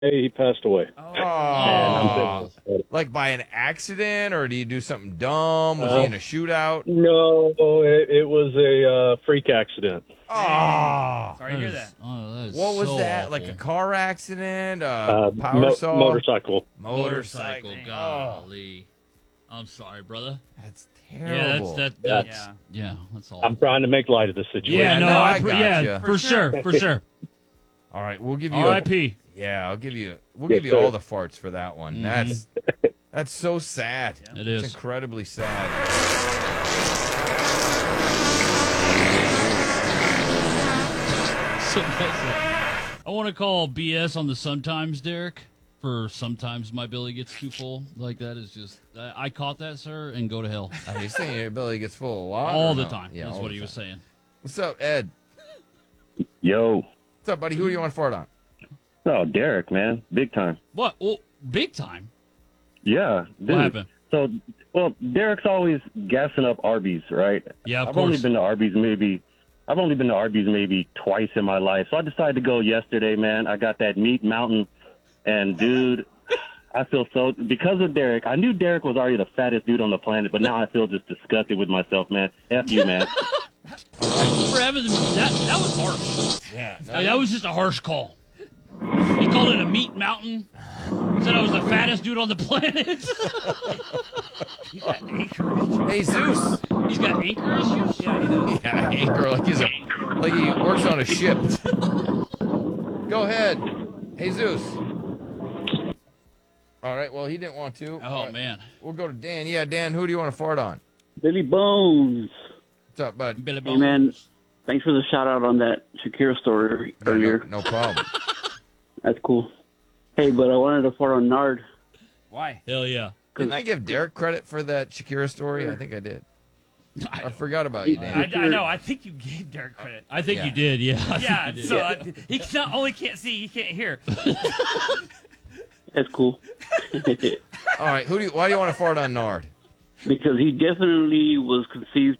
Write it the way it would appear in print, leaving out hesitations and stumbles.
he passed away. And I'm Oh, thankful for it. like by an accident, or did he do something dumb? Was he in a shootout? No, it was a freak accident. Oh, Sorry to hear that. That is what was so that? awful. Like a car accident? Power saw? Motorcycle. Motorcycle. Oh, Golly. I'm sorry, brother. that's Yeah, terrible. that's Yeah. yeah, that's all. I'm trying to make light of the situation. Yeah, no, I yeah, gotcha. for sure, for sure. All right, we'll give you. R.I.P. Yeah, I'll give you. We'll Yes, give you sir. all the farts for that one. That's so sad. It It's is. incredibly sad. I want to call BS on the sometimes, Derek. For sometimes my belly gets too full. Like that is just. I caught that, sir, and go to hell Are you saying your belly gets full a lot? all or the no? time. Yeah, That's all what the he was time. saying. What's up, Ed? Yo. What's up, buddy? Who do you want to fart on? Oh, Derek, man. Big time. What? Well, big time. Yeah. Dude. What happened? So, well, Derek's always gassing up Arby's, right? Yeah, of I've course. only been to Arby's maybe twice in my life. So I decided to go yesterday, man. I got that meat mountain. And, dude, I feel so, because of Derek, I knew Derek was already the fattest dude on the planet, but now I feel just disgusted with myself, man. F you, man. For having that was harsh. Yeah. That was just a harsh call. He called it a meat mountain. Said I was the fattest dude on the planet. Hey, Zeus. He's got anchor issues. Yeah, he does. Yeah, anchor like he works on a ship. Go ahead, Jesus. All right. Well, he didn't want to. Oh All right, man, We'll go to Dan. Yeah, Dan. Who do you want to fart on? Billy Bones. What's up, bud? Billy Hey, Bones. man. Thanks for the shout out on that Shakira story Yeah, earlier. no problem. That's cool. Hey, but I wanted to fart on Nard. Why? Hell yeah. Didn't I give Derek credit for that Shakira story? I think I did. I forgot about you, Dan. I know. I think you gave Derek credit. I think Yeah. you did. Yeah. I think Yeah. you did. So he not only can't see, he can't hear. That's cool. All right. Why do you want to fart on Nard? Because he definitely was conceived